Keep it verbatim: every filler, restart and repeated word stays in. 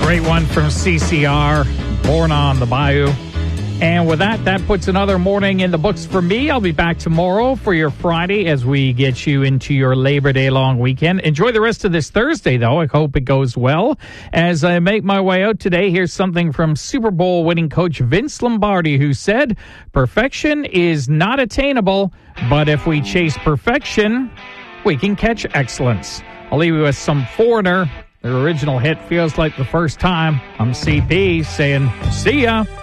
Great one from C C R, Born on the Bayou. And with that, that puts another morning in the books for me. I'll be back tomorrow for your Friday as we get you into your Labor Day long weekend. Enjoy the rest of this Thursday, though. I hope it goes well. As I make my way out today, here's something from Super Bowl winning coach Vince Lombardi, who said, "Perfection is not attainable, but if we chase perfection, we can catch excellence." I'll leave you with some Foreigner. Their original hit feels like the first time. I'm C P saying, see ya.